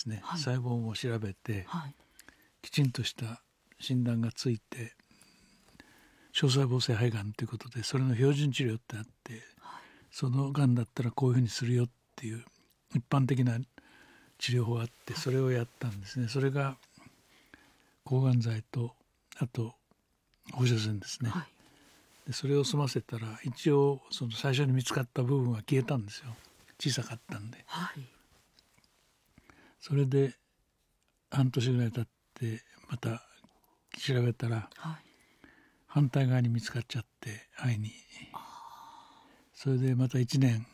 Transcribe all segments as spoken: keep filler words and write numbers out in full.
ですね、 はい、 細胞も調べて、 はい、 きちんとした診断がついて小細胞性肺がんということでそれの標準治療ってあって、はい、そのがんだったらこういうふうにするよっていう一般的な治療法があってそれをやったんですね。それが抗がん剤とあと放射線ですね、はい、でそれを済ませたら一応その最初に見つかった部分は消えたんですよ。小さかったんで、はい、それで半年ぐらい経ってまた調べたら、はい、反対側に見つかっちゃって肺に、それでまたいちねん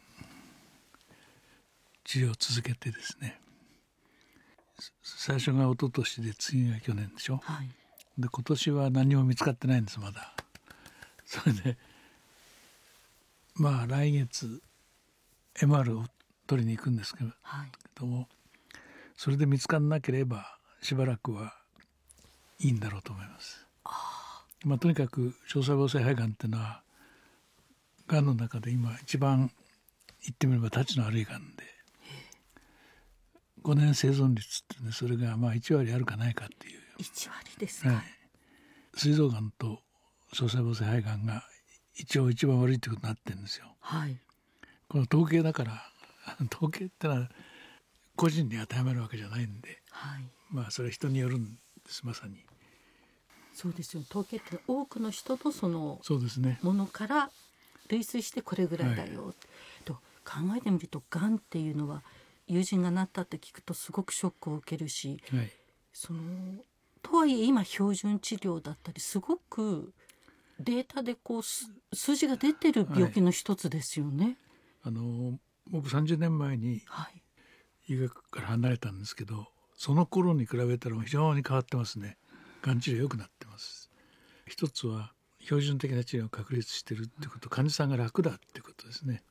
治療を続けてですね、最初が一昨年で次が去年でしょ、はい、で今年は何も見つかってないんですまだ。それでまあ来月 エムアール を取りに行くんですけど、はい、どもそれで見つからなければしばらくはいいんだろうと思います。あ、まあ、とにかく小細胞性肺がんっていうのはがんの中で今一番言ってみればたちの悪いがんでごねん生存率って、ね、それがまあいちわりあるかないかっていう。 いちわりですか、はい、 膵臓がんと小細胞性肺がんが一応一番悪いってことになってるんですよ、はい、この統計だから統計ってのは個人に当てはめるわけじゃないんで、はい、まあそれは人によるんですまさに。 そうですよ、統計って多くの人のそのそうですねものから類推してこれぐらいだよ、はい、と考えてみるとがんっていうのは友人がなったって聞くとすごくショックを受けるし、はい、そのとはいえ今標準治療だったりすごくデータでこう数字が出てる病気の一つですよね、 はい、あの僕さんじゅうねんまえに医学から離れたんですけど、その頃に比べたら非常に変わってますね。がん治療良くなってます。一つは標準的な治療を確立してるってこと、患者さんが楽だってことですね。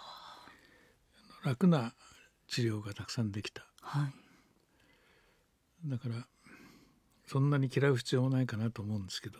楽な治療がたくさんできた、はい、だからそんなに嫌う必要もないかなと思うんですけど、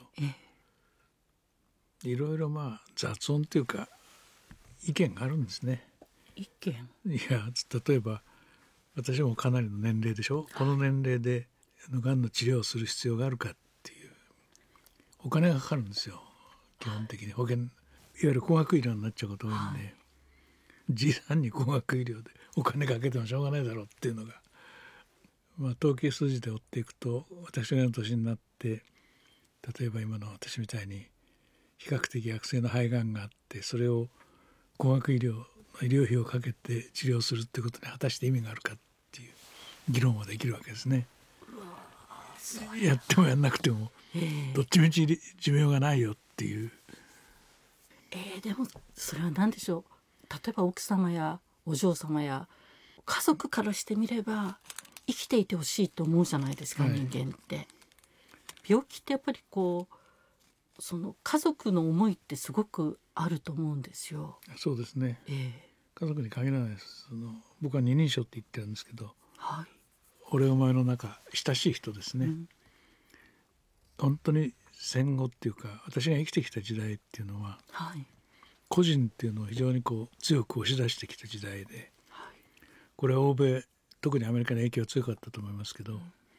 いろいろまあ雑音というか意見があるんですね。 意見、 いや例えば私もかなりの年齢でしょ、はい、この年齢でがんの治療をする必要があるかっていうお金がかかるんですよ。基本的に保険いわゆる高額医療になっちゃうことが多いんで、はい、じいさんに高額医療でお金かけてもしょうがないだろうっていうのが、まあ、統計数字で追っていくと私がの年になって例えば今の私みたいに比較的悪性の肺がんがあってそれを高額医療医療費をかけて治療するってことに果たして意味があるかっていう議論はできるわけですね。やってもやんなくてもどっちみち寿命がないよっていう、 えー、でもそれは何でしょう、例えば奥様やお嬢様や家族からしてみれば生きていてほしいと思うじゃないですか、はい、人間って病気ってやっぱりこうその家族の思いってすごくあると思うんですよ。 そうですね、えー、家族に限らないです。その僕は二人称って言ってるんですけど、はい、俺お前の中親しい人ですね、うん、本当に戦後っていうか私が生きてきた時代っていうのは、はい、個人っていうのを非常にこう強く押し出してきた時代で、はい、これは欧米特にアメリカの影響が強かったと思いますけど、うん、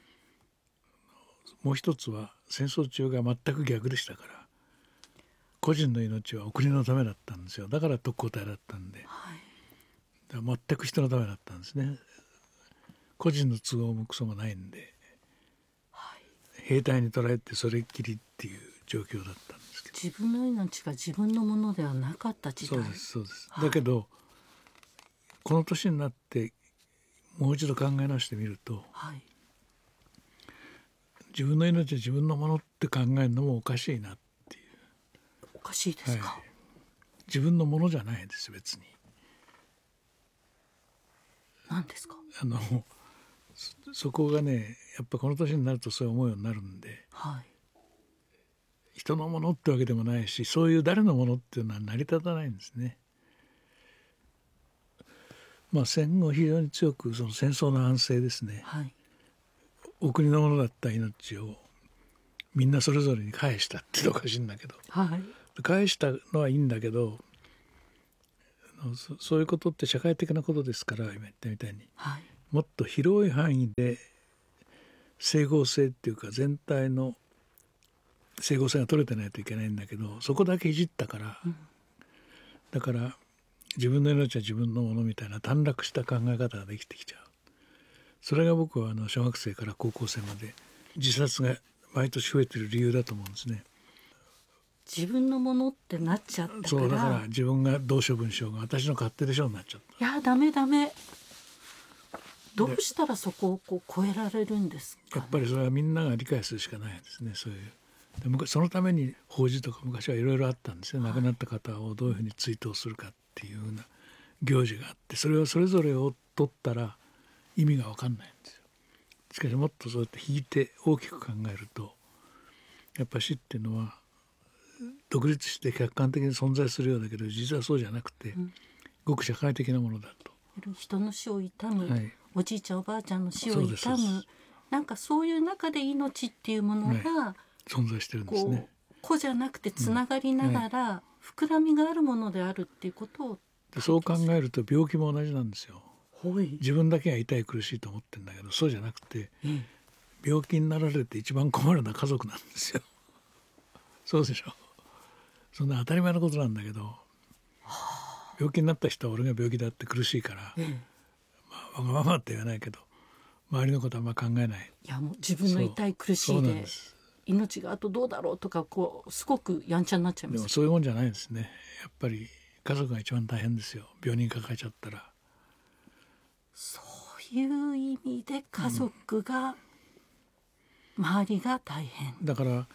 もう一つは戦争中が全く逆でしたから個人の命はお国のためだったんですよ。だから特攻隊だったんで、はい、だから全く人のためだったんですね。個人の都合もクソもないんで、はい、兵隊に捕らえてそれっきりっていう状況だったんですけど、 自分の命が自分のものではなかった時代。 そうですそうです、はい、だけどこの年になってもう一度考え直してみると、はい、自分の命は自分のものって考えるのもおかしいなっていう。 おかしいですか、はい、 自分のものじゃないです別に。 何ですか。 あの そ, そこがねやっぱこの年になるとそう思うようになるんで、はい、人のものってわけでもないしそういう誰のものっていうのは成り立たないんですね。まあ戦後非常に強くその戦争の反省ですね、はい、お国のものだった命をみんなそれぞれに返したっておかしいんだけど、はい、返したのはいいんだけど そ, そういうことって社会的なことですから今言ったみたいに、はい、 もっと広い範囲で整合性っていうか全体の整合性が取れてないといけないんだけど、そこだけいじったから、うん、だから自分の命は自分のものみたいな短絡した考え方ができてきちゃう。それが僕はあの小学生から高校生まで自殺が毎年増えてる理由だと思うんですね。 自分のものってなっちゃったから。 そうだから自分がどう処分しようが私の勝手でしょうになっちゃった。 いやダメダメ。どうしたらそこをこう超えられるんですかね。 やっぱりそれはみんなが理解するしかないですね。そういうでそのために法事とか昔はいろいろあったんですよ、はい、亡くなった方をどういうふうに追悼するかっていうふうな行事があって、それをそれぞれを取ったら意味が分かんないんですよ。しかしもっとそうやって引いて大きく考えると、やっぱ死っていうのは独立して客観的に存在するようだけど実はそうじゃなくて、うん、ごく社会的なものだと。 人の死を悼む、はい、おじいちゃんおばあちゃんの死を悼む、なんかそういう中で命っていうものが、はい、 存在してるんですね。 個じゃなくてつながりながら、うんはい、膨らみがあるものであるっていうことをでそう考えると病気も同じなんですよ。自分だけが痛い苦しいと思ってるんだけどそうじゃなくて、うん、病気になられて一番困るのは家族なんですよ。そうでしょ。そんな当たり前のことなんだけど、はあ、病気になった人は俺が病気だって苦しいから、うん、まあ、わがままって言わないけど周りのことはあんま考えない。 いやもう自分の痛い苦しいで命があとどうだろうとかこうすごくやんちゃになっちゃいます。 でもそういうもんじゃないですね。やっぱり家族が一番大変ですよ、病人抱えちゃったら。 そういう意味で家族が、うん、周りが大変だから。なる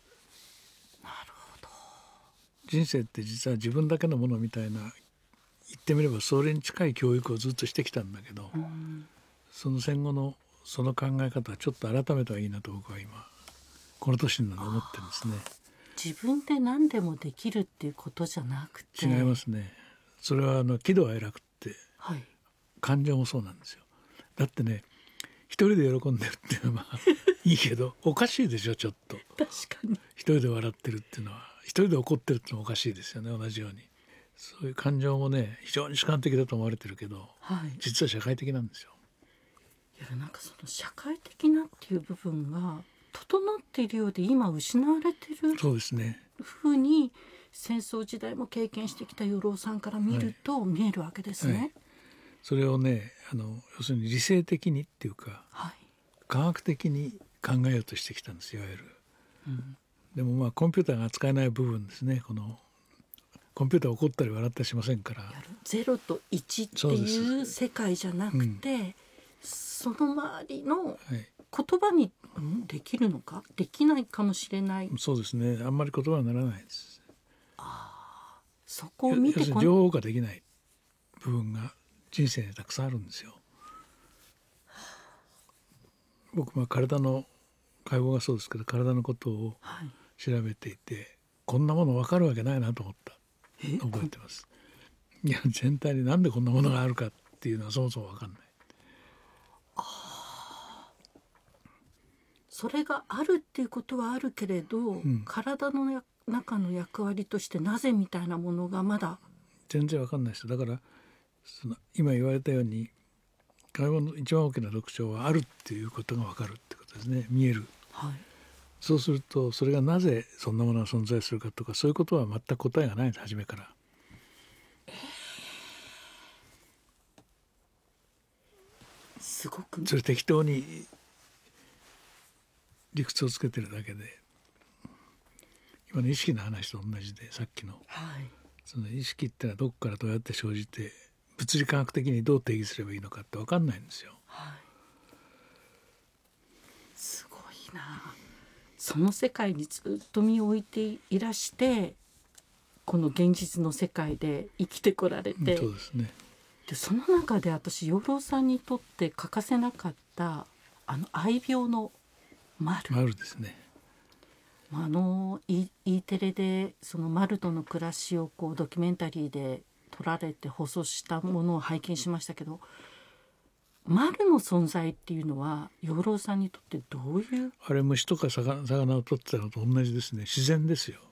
ほど。 人生って実は自分だけのものみたいな、言ってみればそれに近い教育をずっとしてきたんだけど、うん、その戦後のその考え方はちょっと改めたらいいなと僕は今この年になって思ってるんですね。 自分で何でもできるっていうことじゃなくて。 違いますね。それはあの喜怒哀楽って、はい、感情もそうなんですよ。だってね一人で喜んでるっていうのはまあいいけどおかしいでしょちょっと。 確かに一人で笑ってるっていうのは一人で怒ってるっていうのはおかしいですよね。同じようにそういう感情もね非常に主観的だと思われてるけど、はい、実は社会的なんですよ。 いやなんかその社会的なっていう部分が整っているようで今失われてるそうですねふうに戦争時代も経験してきた養老さんから見ると見えるわけですね、はいはい、 それをねあの要するに理性的にっていうか、はい、科学的に考えようとしてきたんですいわゆる、うん、でもまあコンピューターが扱えない部分ですね。このコンピューター怒ったり笑ったりしませんから。 ゼロといちっていう世界じゃなくて、うん、その周りの言葉にできるのか、できないかもしれない。 そうですね。あんまり言葉にならないです。 あ、そこを見てこ情報化できない部分が人生にたくさんあるんですよ。僕は体の解剖がそうですけど体のことを調べていて、はい、こんなもの分かるわけないなと思った覚えてます。いや全体になんでこんなものがあるかっていうのはそもそも分かんない。 あ、それがあるっていうことはあるけれど、うん、体の中の役割としてなぜみたいなものがまだ全然分かんないです。だからその今言われたように解剖の一番大きな特徴はあるっていうことが分かるってことですね。見える、はい、そうするとそれがなぜそんなものが存在するかとかそういうことは全く答えがないんです初めから、えー、すごくそれ適当に理屈をつけてるだけで今の意識の話と同じでさっきの、はい、その意識ってのはどこからどうやって生じて物理科学的にどう定義すればいいのかって分かんないんですよ、はい、 すごいな。その世界にずっと身を置いていらしてこの現実の世界で生きてこられて、 そうですね。 でその中で私養老さんにとって欠かせなかったあの愛病の丸丸ですね。 あの E, E テレでその丸との暮らしをこうドキュメンタリーで撮られて放送したものを拝見しましたけど、丸の存在っていうのは養老さんにとってどういう。 あれ虫とか 魚, 魚を取ってたのと同じですね。自然ですよ。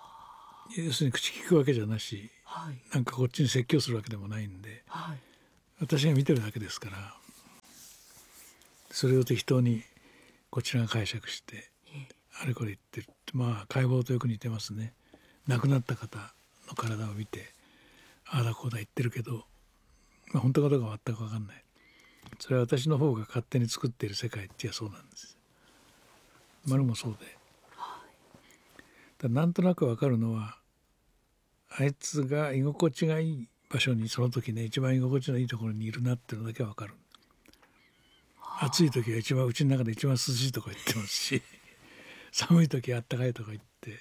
要するに口利くわけじゃなし、はい、なんかこっちに説教するわけでもないんで、はい、 私が見てるだけですから、それを適当にこちらが解釈してあれこれ言ってるって、まあ解剖とよく似てますね。亡くなった方の体を見てああだこうだ言ってるけど、まあ、本当かどうか全く分かんない。それは私の方が勝手に作っている世界ってやそうなんです。丸もそうで、だなんとなく分かるのは、あいつが居心地がいい場所にその時ね、一番居心地のいいところにいるなっていうのだけは分かる。暑い時は一番うちの中で一番涼しいとこ行ってますし寒い時はあったかいとこ行って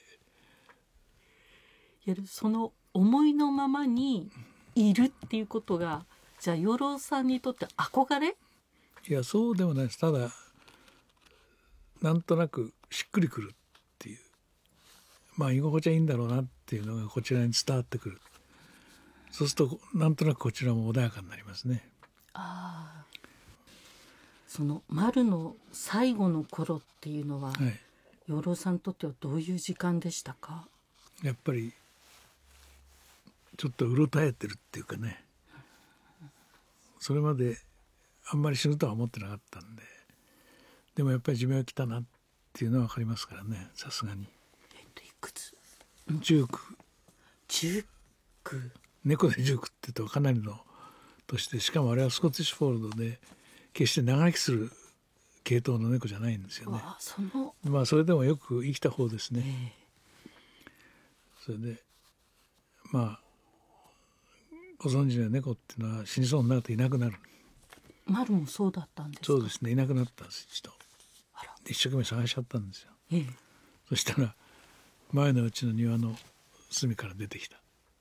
やる、その思いのままにいるっていうことが、じゃあ養老さんにとって憧れ？ いやそうでもないです。ただなんとなくしっくりくるっていう、まあ居心地はいいんだろうなっていうのがこちらに伝わってくる。そうするとなんとなくこちらも穏やかになりますね。 ああ、その丸の最後の頃っていうのは、はい、養老さんにとってはどういう時間でしたか？ やっぱりちょっとうろたえてるっていうかね、それまであんまり死ぬとは思ってなかったんで、でもやっぱり寿命来たなっていうのは分かりますからね、さすがに。 えっといくつ？ じゅうきゅう。 じゅうきゅう。 猫でじゅうきゅうって言うとかなりの年で、しかもあれはスコティッシュフォールドで決して長生きする系統の猫じゃないんですよね。 あ、そのまあそれでもよく生きた方ですね、えー、それでまあご存知の猫っていうのは死にそうになるといなくなる。 丸もそうだったんですか？ そうですね、いなくなったんです一度。 あら、 一生懸命探しちゃったんですよ、 ええ、 そしたら前のうちの庭の隅から出てきた。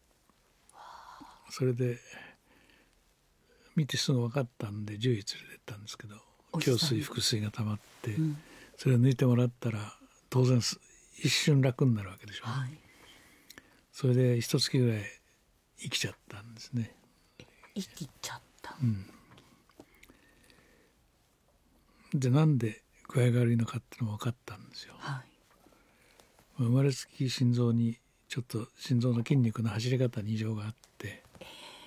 それで見てすぐ分かったんで獣医連れてったんですけど、胸水腹水が溜まって、うん、それを抜いてもらったら当然一瞬楽になるわけでしょ、はい、それで一月ぐらい生きちゃったんですね。 生きちゃった、 うん、でなんで具合が悪いのかっていうのも分かったんですよ、はい、生まれつき心臓にちょっと心臓の筋肉の走り方に異常があって、え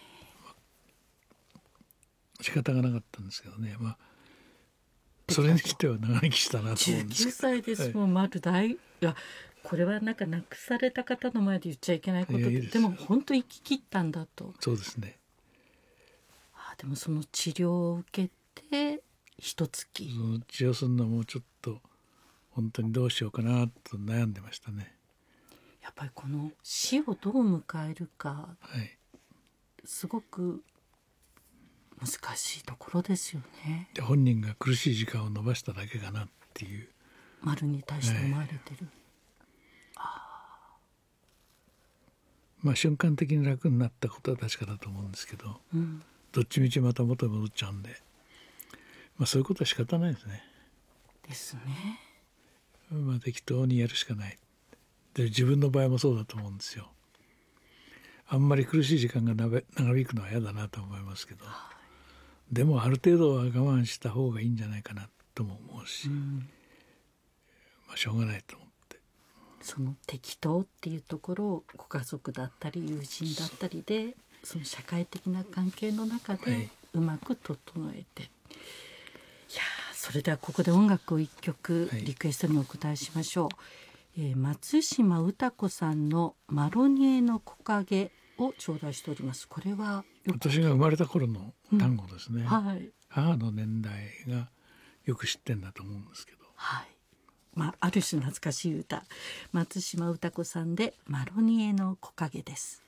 ー、仕方がなかったんですけどね、まあそれにしては長生きしたなと思うんですけど。じゅうきゅうさいですもん、はい、丸大いやこれはなんか亡くされた方の前で言っちゃいけないことで、いいでも本当生き切ったんだと。 そうですね。 あ、でもその治療を受けて一月、 その治療するのもちょっと本当にどうしようかなと悩んでましたね。 やっぱりこの死をどう迎えるか、 はい、 すごく難しいところですよね。 で本人が苦しい時間を延ばしただけかなっていう、 丸に対して思われてる、 はい、あまあ瞬間的に楽になったことは確かだと思うんですけど、うん、どっちみちまた元に戻っちゃうんで、まあそういうことは仕方ないですね。 ですね。 まあ適当にやるしかない。で自分の場合もそうだと思うんですよ。あんまり苦しい時間が長引くのは嫌だなと思いますけど、はい、でもある程度は我慢した方がいいんじゃないかなとも思うし、うん、まあしょうがないと思って、 その適当っていうところをご家族だったり友人だったりでその社会的な関係の中でうまく整えて、はい、いやそれではここで音楽を一曲リクエストにお答えしましょう、はい、えー、松島詩子さんのマロニエの木陰を頂戴しております。これは私が生まれた頃の単語ですね、うん、 はい、 母の年代がよく知ってんだと思うんですけど、 はい、まあ、ある種懐かしい歌、松島詩子さんでマロニエの木陰です。